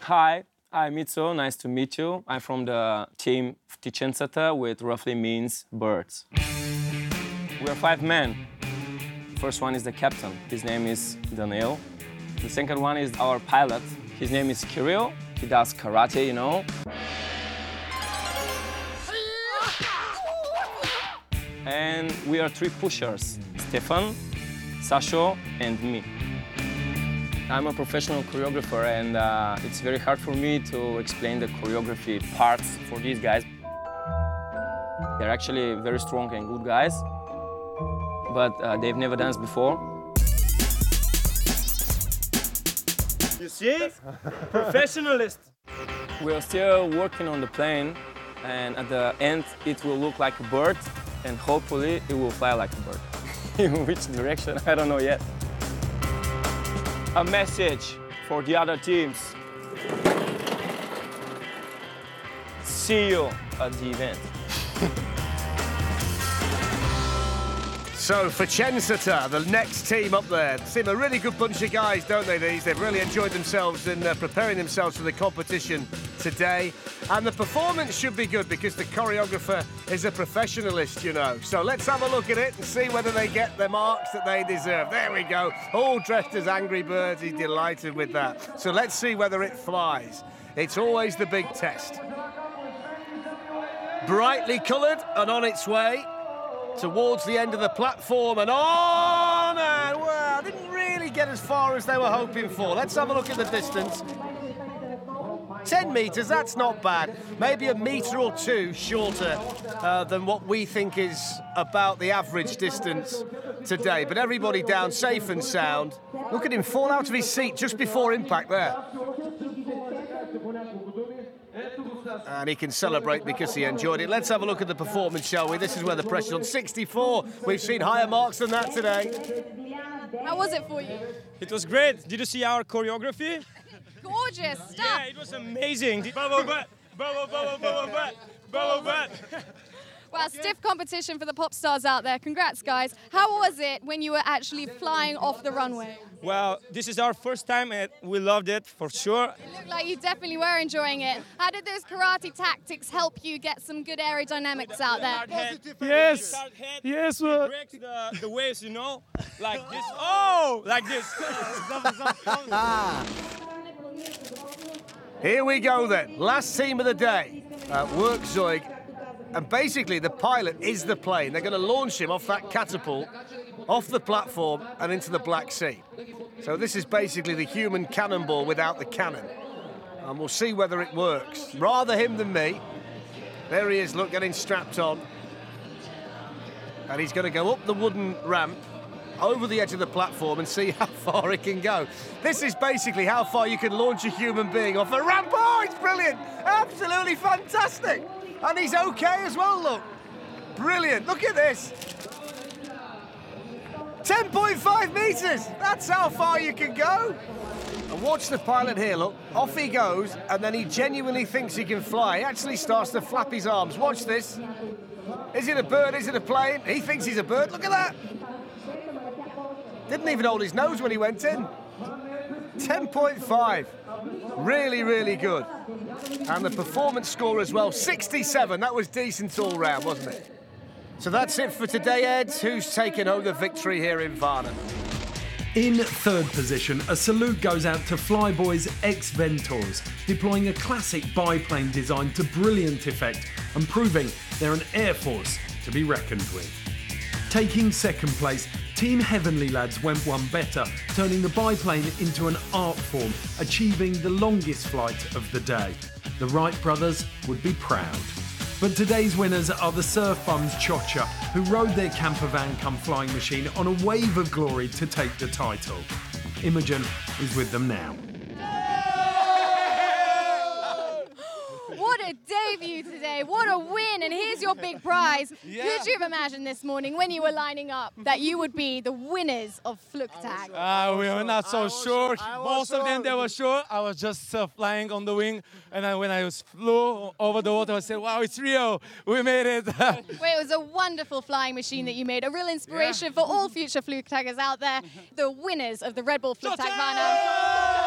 Hi, I'm Mitso. Nice to meet you. I'm from the team Ptičencata, which roughly means birds. We are 5 men. First one is the captain. His name is Daniil. The second one is our pilot. His name is Kirill. He does karate, you know. And we are 3 pushers, Stefan, Sasho, and me. I'm a professional choreographer, and it's very hard for me to explain the choreography parts for these guys. They're actually very strong and good guys, but they've never danced before. You see? Professionalist. We're still working on the plane, and at the end it will look like a bird, and hopefully it will fly like a bird. In which direction, I don't know yet. A message for the other teams. See you at the event. So, Ptičencata, the next team up there, seem a really good bunch of guys, don't they, these? They've really enjoyed themselves and preparing themselves for the competition today. And the performance should be good because the choreographer is a professionalist, you know. So let's have a look at it and see whether they get the marks that they deserve. There we go, all dressed as Angry Birds. He's delighted with that. So let's see whether it flies. It's always the big test. Brightly coloured and on its way towards the end of the platform and on, and well, didn't really get as far as they were hoping for. Let's have a look at the distance. 10 metres, that's not bad. Maybe a metre or 2 shorter than what we think is about the average distance today. But everybody down safe and sound. Look at him fall out of his seat just before impact there. And he can celebrate because he enjoyed it. Let's have a look at the performance, shall we? This is where the pressure's on. 64. We've seen higher marks than that today. How was it for you? It was great. Did you see our choreography? Gorgeous stuff. Yeah, it was amazing. Bubble butt, bubble, bubble, bubble butt, bubble butt. Well, stiff competition for the pop stars out there. Congrats, guys. How was it when you were actually flying off the runway? Well, this is our first time and we loved it for sure. It looked like you definitely were enjoying it. How did those karate tactics help you get some good aerodynamics out there? Yes, yes. It breaks the waves, you know, like this. Oh, like this. Here we go then. Last team of the day. Werkzeug. And basically, the pilot is the plane. They're going to launch him off that catapult, off the platform and into the Black Sea. So this is basically the human cannonball without the cannon. And we'll see whether it works. Rather him than me. There he is, look, getting strapped on. And he's going to go up the wooden ramp, over the edge of the platform and see how far it can go. This is basically how far you can launch a human being off a ramp. Oh, it's brilliant. Absolutely fantastic. And he's okay as well, look. Brilliant, look at this. 10.5 metres, that's how far you can go. And watch the pilot here, look. Off he goes, and then he genuinely thinks he can fly. He actually starts to flap his arms. Watch this. Is it a bird, is it a plane? He thinks he's a bird, look at that. Didn't even hold his nose when he went in. 10.5. Really, really good. And the performance score as well, 67. That was decent all round, wasn't it? So that's it for today, Ed. Who's taken home the victory here in Varna? In third position, a salute goes out to Flyboys ex-Ventors, deploying a classic biplane design to brilliant effect and proving they're an air force to be reckoned with. Taking second place, Team Heavenly Lads went one better, turning the biplane into an art form, achieving the longest flight of the day. The Wright brothers would be proud. But today's winners are the Surf Bums Chocha, who rode their camper van come flying machine on a wave of glory to take the title. Imogen is with them now. What a debut today, what a win, and here's your big prize. Yeah. Could you have imagined this morning when you were lining up that you would be the winners of Flugtag? We were not so sure. Most of them, they were sure. I was just flying on the wing, and then when I flew over the water, I said, wow, it's Rio, we made it. Well, it was a wonderful flying machine that you made, a real inspiration for all future Flugtaggers out there, the winners of the Red Bull Flugtag Varna.